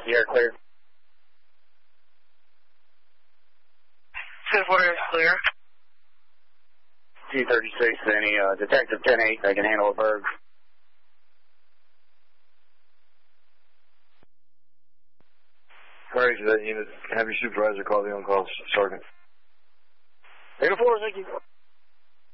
You're clear. 10-4 is clear. G36, any Detective 10-8, they can handle a Berg. Priority to that unit, have your supervisor call the on-call sergeant. 8-4, thank you.